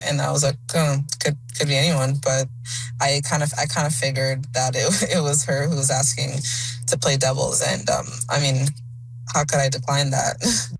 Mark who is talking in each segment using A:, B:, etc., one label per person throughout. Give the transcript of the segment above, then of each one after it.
A: And I was like, could be anyone, but I kind of figured that it was her who was asking to play doubles, and I mean, how could I decline that?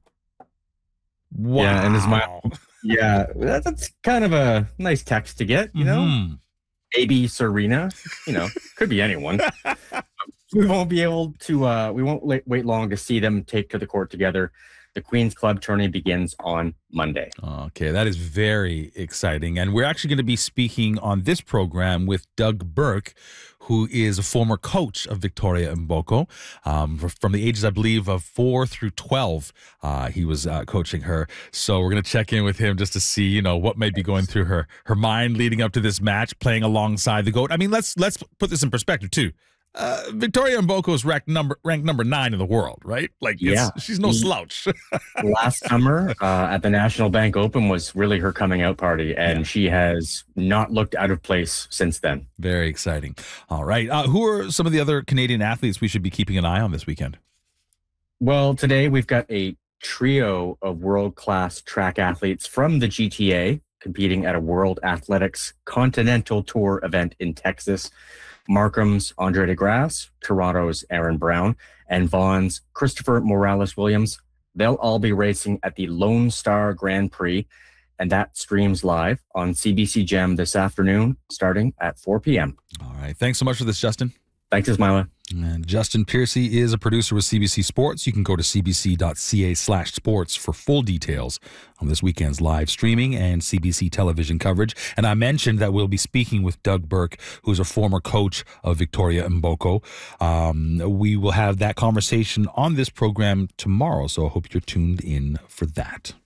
B: Yeah, and
C: Wow.
B: yeah, that's kind of a nice text to get,
C: Hmm.
B: Maybe Serena, could be anyone. We won't be able to, we won't wait long to see them take to the court together. The Queen's Club tourney begins on Monday.
C: Okay, that is very exciting. And we're actually going to be speaking on this program with Doug Burke, who is a former coach of Victoria Mboko. From the ages, I believe, of 4 through 12, he was coaching her. So we're going to check in with him just to see, what might be going through her mind leading up to this match, playing alongside the GOAT. I mean, let's put this in perspective, too. Victoria Mboko is ranked number 9 in the world, right? Like, she's no slouch.
B: Last summer at the National Bank Open was really her coming out party, and she has not looked out of place since then.
C: Very exciting. All right. Who are some of the other Canadian athletes we should be keeping an eye on this weekend?
B: Well, today we've got a trio of world-class track athletes from the GTA competing at a World Athletics Continental Tour event in Texas. Markham's Andre DeGrasse, Toronto's Aaron Brown, and Vaughan's Christopher Morales-Williams. They'll all be racing at the Lone Star Grand Prix, and that streams live on CBC Gem this afternoon, starting at 4 p.m.
C: All right. Thanks so much for this, Justin.
B: Thanks, Ismaila.
C: And Justin Piercy is a producer with CBC Sports. You can go to cbc.ca/sports for full details on this weekend's live streaming and CBC television coverage. And I mentioned that we'll be speaking with Doug Burke, who's a former coach of Victoria Mboko. We will have that conversation on this program tomorrow, so I hope you're tuned in for that.